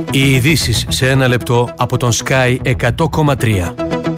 Οι ειδήσεις σε ένα λεπτό από τον Sky 100,3.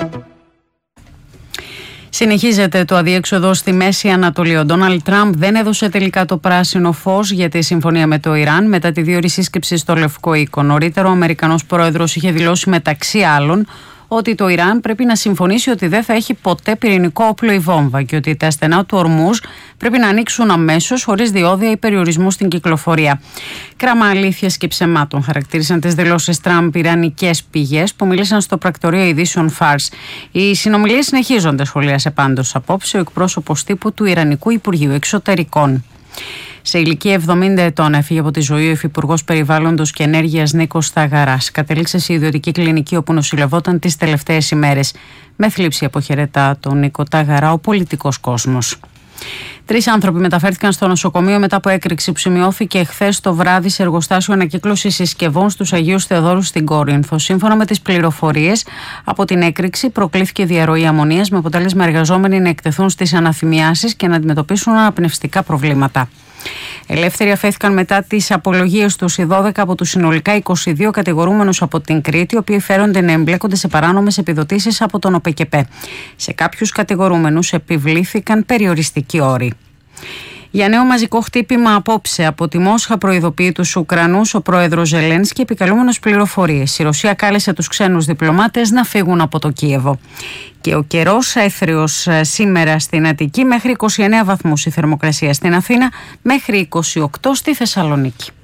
Συνεχίζεται το αδιέξοδο στη Μέση Ανατολή. Ο Ντόναλντ Τραμπ δεν έδωσε τελικά το πράσινο φως για τη συμφωνία με το Ιράν μετά τη διώρη σύσκεψη στο Λευκό Οίκο. Νωρίτερα, ο Αμερικανός πρόεδρος είχε δηλώσει μεταξύ άλλων ότι το Ιράν πρέπει να συμφωνήσει ότι δεν θα έχει ποτέ πυρηνικό όπλο ή βόμβα και ότι τα στενά του Ορμούζ πρέπει να ανοίξουν αμέσως, χωρίς διόδια ή περιορισμού στην κυκλοφορία. Κράμα αλήθειας και ψεμάτων χαρακτήρισαν τις δηλώσεις Τραμπ ιρανικές πηγές που μίλησαν στο πρακτορείο ειδήσεων Fars. Οι συνομιλίες συνεχίζονται, σχολίασε πάντως απόψε ο εκπρόσωπος τύπου του Ιρανικού Υπουργείου Εξωτερικών. Σε ηλικία 70 ετών έφυγε από τη ζωή ο Υφυπουργός Περιβάλλοντος και Ενέργειας Νίκος Σταγαράς. Κατέληξε σε ιδιωτική κλινική όπου νοσηλευόταν τις τελευταίες ημέρες. Με θλίψη αποχαιρετά τον Νίκο Ταγαρά ο πολιτικός κόσμος. 3 άνθρωποι μεταφέρθηκαν στο νοσοκομείο μετά από έκρηξη που σημειώθηκε χθες το βράδυ σε εργοστάσιο ανακύκλωσης συσκευών στους Αγίους Θεοδόρους στην Κόρινθο. Σύμφωνα με τις πληροφορίες, από την έκρηξη προκλήθηκε διαρροή αμμονίας με αποτέλεσμα εργαζόμενοι να εκτεθούν στις αναθυμιάσεις και να αντιμετωπίσουν αναπνευστικά προβλήματα. Ελεύθεροι αφέθηκαν μετά τις απολογίες τους οι 12 από τους συνολικά 22 κατηγορούμενους από την Κρήτη, οι οποίοι φέρονται να εμπλέκονται σε παράνομες επιδοτήσεις από τον ΟΠΕΚΕΠΕ. Σε κάποιους κατηγορούμενους επιβλήθηκαν περιοριστικοί όροι. Για νέο μαζικό χτύπημα απόψε από τη Μόσχα προειδοποιεί τους Ουκρανούς ο πρόεδρος Ζελένσκι, επικαλούμενος πληροφορίες. Η Ρωσία κάλεσε τους ξένους διπλωμάτες να φύγουν από το Κίεβο. Και ο καιρός έθριος σήμερα στην Αττική, μέχρι 29 βαθμούς η θερμοκρασία στην Αθήνα, μέχρι 28 στη Θεσσαλονίκη.